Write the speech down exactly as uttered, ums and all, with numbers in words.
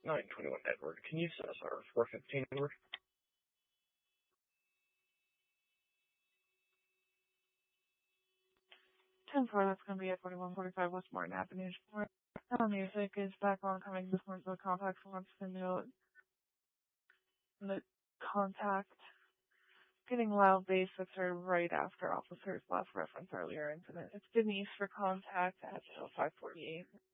nine twenty-one Edward, can you set us our four fifteen number? ten four, that's going to be at forty-one forty-five West Martin Avenue. Our music is back on coming this morning, so the contact wants to note the contact getting loud bass that's heard right after officer's last reference earlier incident. It's Denise for contact at five forty-eight.